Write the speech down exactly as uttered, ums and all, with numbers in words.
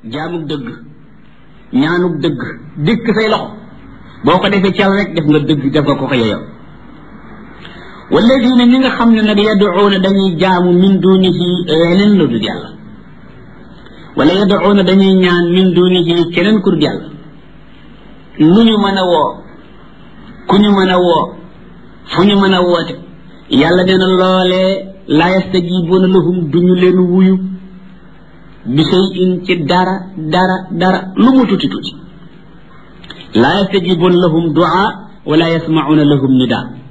jaamug dëgg ñaanug dëgg dikk say loxo boo ko defee cal rek def nga dëgg def nga ko ko yeyoo walladina ñi nga xam ne nag yad'uuna dañuy jaamu min dunihi leneen lu dul yàlla wala yad'uuna dañuy ñaan min dunihi keneen kur yàlla lu ñu mën a woo ku ñu mën a woo fu ñu mën a woote yàlla nee na loolee laa yastajibuuna lahum duñu leen wuyu bi shay'in ci dara dara dara lu mu tuuti tuuti laa yastajibuuna lahum du'a wala yasma'uuna lahum nidaa